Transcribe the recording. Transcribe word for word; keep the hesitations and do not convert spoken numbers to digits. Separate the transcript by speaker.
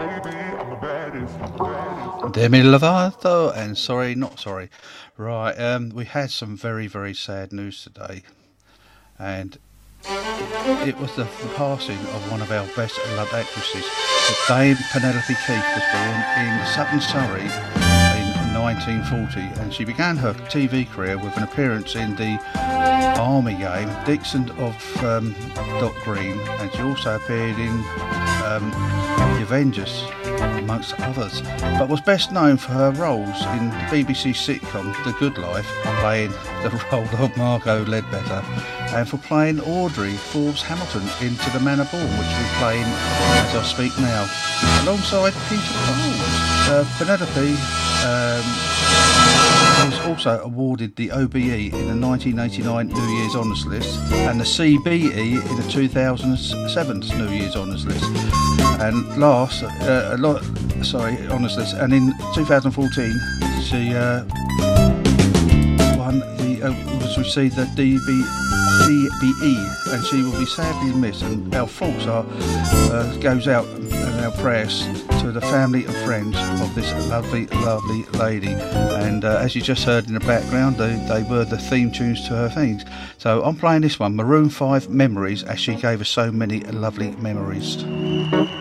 Speaker 1: Demi Lovato and Sorry Not Sorry. Right, um, we had some very, very sad news today, and it was the passing of one of our best loved actresses. Dame Penelope Keith was born in Sutton, Surrey in nineteen forty, and she began her T V career with an appearance in the Army game, Dixon of um, Dock Green, and she also appeared in um, The Avengers, amongst others, but was best known for her roles in the B B C sitcom The Good Life, playing the role of Margot Ledbetter, and for playing Audrey Forbes Hamilton in To the Man Born, which we're playing as I speak now, alongside Peter Bowles. Uh, Penelope um, was also awarded the O B E in the nineteen eighty-nine New Year's Honours List and the C B E in the two thousand seven New Year's Honours List. And last, uh, a lot, sorry, Honours List, and in two thousand fourteen she uh, won the, uh, was received the D B E, and she will be sadly missed. And our thoughts are uh, goes out and our prayers to the family and friends of this lovely, lovely lady. And uh, as you just heard in the background, they, they were the theme tunes to her things. So I'm playing this one, Maroon five Memories, as she gave us so many lovely memories.